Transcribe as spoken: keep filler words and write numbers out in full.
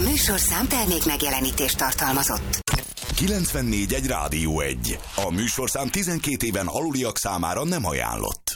műsorszám termék megjelenítést tartalmazott. kilencvennégy egy Rádió egy. A műsorszám tizenkét éven aluliak számára nem ajánlott.